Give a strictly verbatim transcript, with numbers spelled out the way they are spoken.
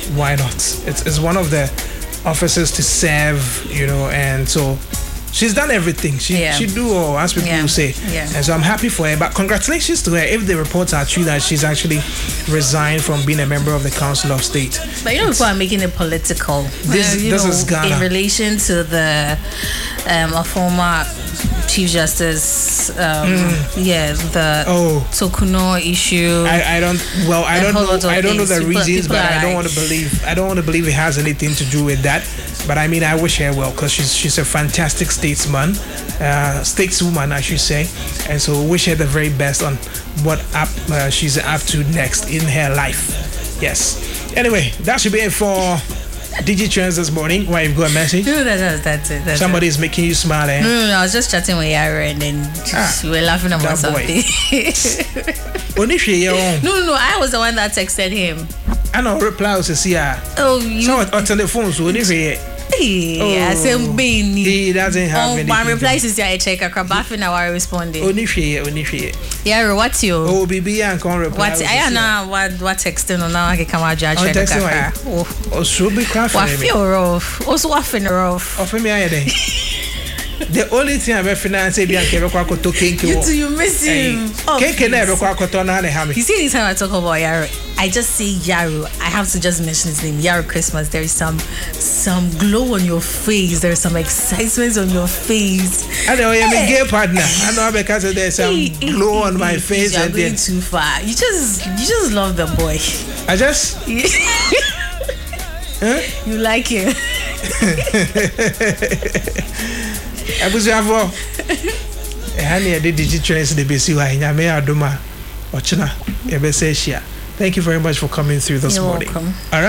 why not? It's, it's one of the offices to serve, you know, and so she's done everything. She yeah. she do all, as people yeah. will say. Yeah. And so I'm happy for her. But congratulations to her if the reports are true that she's actually resigned from being a member of the Council of State. But you know, before I'm making it political, this, uh, you this know, is Ghana. In relation to the um, a former Chief Justice, um, mm. yeah, the oh. Tokuno issue. I, I don't. Well, I don't know. I don't know the people, reasons, people but I don't like, want to believe. I don't want to believe it has anything to do with that. But I mean, I wish her well because she's she's a fantastic statesman, uh, stateswoman, I should say, and so wish her the very best on what up uh, she's up to next in her life. Yes. Anyway, that should be it for DigiTrends this morning. Why you've got a message? No, that's, that's it. That's Somebody it. is making you smile. Eh? No, no, no, I was just chatting with Yara and then ah, we were laughing about something. no, no, no, I was the one that texted him. I know reply was to see her. Oh, you. So on the phone, so Yeah, oh, he doesn't have oh, anything. My reply is yeah, I check a crab bath and I responded. Only only Yeah, what's your? Oh, baby, I can't reply. What I know what what texting on now I can come out judge. Oh, texting why? Oh, so be craft. What feel rough? Also, what feel rough? Offer me a day. The only thing I've ever done say be a keep quack to king. You do you miss him? King never quack to na have. You see, anytime I talk about Yaro, I just say Yaro. I have to just mention his name. Yaro Christmas. There is some some glow on your face. There is some excitement on your face. I know I'm a gay partner. I know because there's some glow on my face. You're going too far. You just you just love the boy. I just. Huh? You like him. I was avo. Honey, I did DigiTrends the basic way. Nyame adoma. Ochina. Ebe se shia. Thank you very much for coming through this You're morning. welcome. All right.